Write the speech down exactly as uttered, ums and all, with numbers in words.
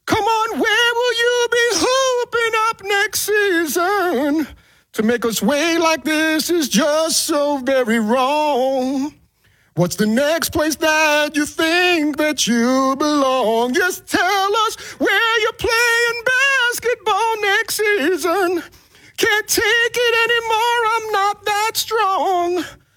Come on, where will you be hooping up next season? To make us wait like this is just so very wrong. What's the next place that you think that you belong? Just tell us where you're playing basketball next season. Can't take it anymore, I'm not that strong.